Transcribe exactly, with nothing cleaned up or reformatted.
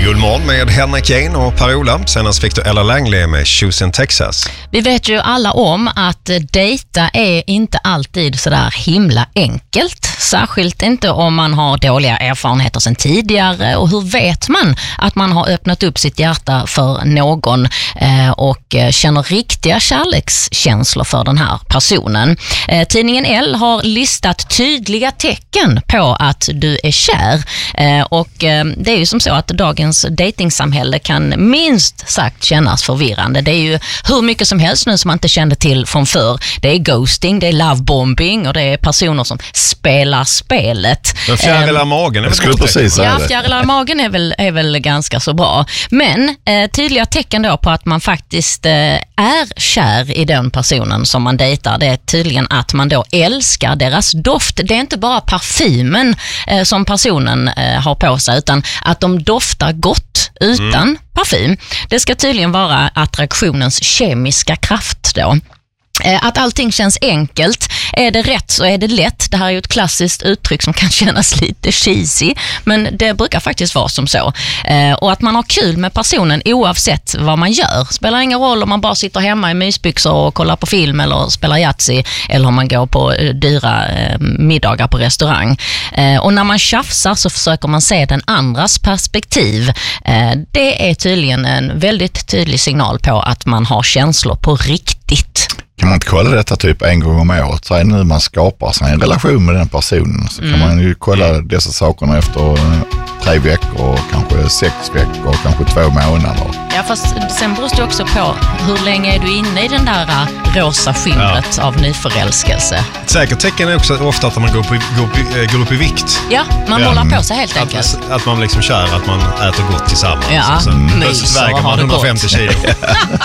Godmorgon med Henrik Jane och Per-Ola. Senast fick du Ella Langley med Choosing Texas. Vi vet ju alla om att dejta är inte alltid sådär himla enkelt. Särskilt inte om man har dåliga erfarenheter sedan tidigare. Och hur vet man att man har öppnat upp sitt hjärta för någon eh, och känner riktiga kärlekskänslor för den här personen? Eh, tidningen Elle har listat tydliga tecken på att du är kär. Eh, och eh, det är ju som så att dagens datingsamhälle kan minst sagt kännas förvirrande. Det är ju hur mycket som helst nu som man inte kände till från förr. Det är ghosting, det är lovebombing och det är personer som spelar spelet. Men fjärilar i magen är väl skulle precis Ja, fjärilar i magen är väl, är väl ganska så bra. Men eh, tydliga tecken då på att man faktiskt eh, är kär i den personen som man dejtar, det är tydligen att man då älskar deras doft. Det är inte bara parfymen eh, som personen eh, har på sig, utan att de doftar gott utan mm. parfym. Det ska tydligen vara attraktionens kemiska kraft då. Att allting känns enkelt. Är det rätt så är det lätt. Det här är ju ett klassiskt uttryck som kan kännas lite cheesy, men det brukar faktiskt vara som så. Och att man har kul med personen oavsett vad man gör. Spelar ingen roll om man bara sitter hemma i mysbyxor och kollar på film eller spelar Yatzy, eller om man går på dyra middagar på restaurang. Och när man tjafsar så försöker man se den andras perspektiv. Det är tydligen en väldigt tydlig signal på att man har känslor på riktigt. Kan man inte kolla detta typ en gång om året? Så är nu man skapar sig en relation med den personen, så mm. kan man ju kolla dessa sakerna efter tre veckor, kanske sex veckor, kanske två månader. Ja, fast sen beror det också på hur länge är du inne i den där rosa skimret ja. av nyförälskelse. Säkert tecken är också ofta att man går, på, går, upp, går upp i vikt. Ja, man ja. håller på sig helt att, enkelt. Att man liksom kör, att man äter gott tillsammans. Ja, och sen plötsligt väger man hundrafemtio kilo.